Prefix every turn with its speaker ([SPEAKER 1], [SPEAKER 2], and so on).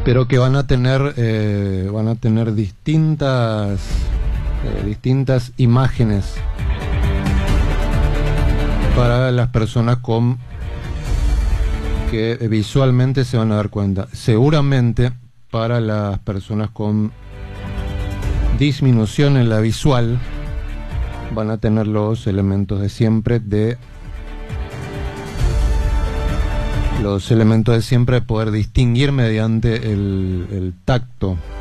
[SPEAKER 1] pero que van a tener distintas imágenes para las personas que visualmente se van a dar cuenta. Seguramente para las personas con disminución en la visual van a tener los elementos de siempre de poder distinguir mediante el tacto